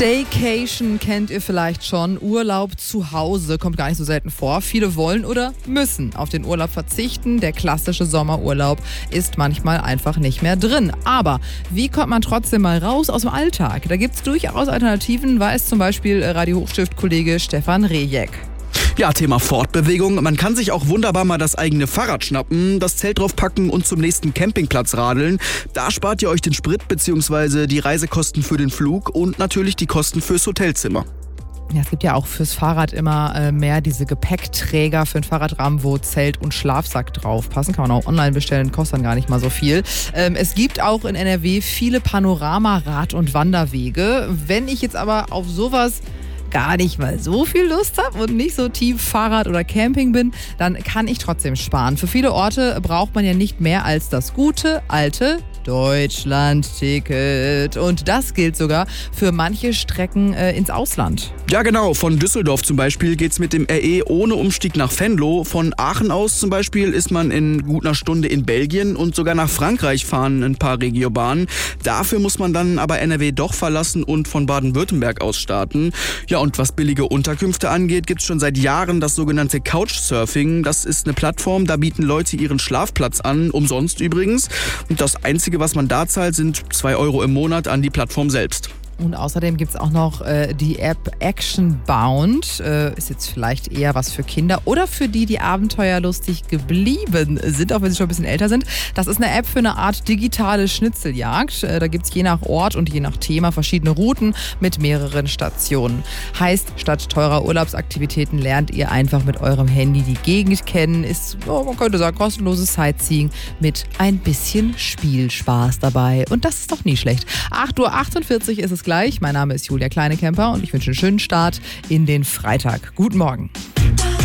Staycation kennt ihr vielleicht schon. Urlaub zu Hause kommt gar nicht so selten vor. Viele wollen oder müssen auf den Urlaub verzichten. Der klassische Sommerurlaub ist manchmal einfach nicht mehr drin. Aber wie kommt man trotzdem mal raus aus dem Alltag? Da gibt es durchaus Alternativen, weiß zum Beispiel Radio Hochstift-Kollege Stefan Rejek. Ja, Thema Fortbewegung. Man kann sich auch wunderbar mal das eigene Fahrrad schnappen, das Zelt draufpacken und zum nächsten Campingplatz radeln. Da spart ihr euch den Sprit bzw. die Reisekosten für den Flug und natürlich die Kosten fürs Hotelzimmer. Ja, es gibt ja auch fürs Fahrrad immer mehr diese Gepäckträger für den Fahrradrahmen, wo Zelt und Schlafsack draufpassen. Kann man auch online bestellen, kostet dann gar nicht mal so viel. Es gibt auch in NRW viele Panorama-Rad- und Wanderwege. Wenn ich jetzt aber auf sowas gar nicht mal so viel Lust habe und nicht so tief Fahrrad oder Camping bin, dann kann ich trotzdem sparen. Für viele Orte braucht man ja nicht mehr als das gute, alte Deutschland-Ticket. Und das gilt sogar für manche Strecken ins Ausland. Ja genau, von Düsseldorf zum Beispiel geht's mit dem RE ohne Umstieg nach Venlo. Von Aachen aus zum Beispiel ist man in gut einer Stunde in Belgien und sogar nach Frankreich fahren ein paar Regiobahnen. Dafür muss man dann aber NRW doch verlassen und von Baden-Württemberg aus starten. Ja, und was billige Unterkünfte angeht, gibt's schon seit Jahren das sogenannte Couchsurfing. Das ist eine Plattform, da bieten Leute ihren Schlafplatz an, umsonst übrigens. Und das Einzige, was man da zahlt, sind 2 Euro im Monat an die Plattform selbst. Und außerdem gibt es auch noch die App Actionbound. Ist jetzt vielleicht eher was für Kinder oder für die abenteuerlustig geblieben sind, auch wenn sie schon ein bisschen älter sind. Das ist eine App für eine Art digitale Schnitzeljagd. Da gibt es je nach Ort und je nach Thema verschiedene Routen mit mehreren Stationen. Heißt, statt teurer Urlaubsaktivitäten lernt ihr einfach mit eurem Handy die Gegend kennen. Ist, man könnte sagen, kostenloses Sightseeing mit ein bisschen Spielspaß dabei. Und das ist doch nie schlecht. 8:48 Uhr ist es gleich. Mein Name ist Julia Kleinekemper und ich wünsche einen schönen Start in den Freitag. Guten Morgen.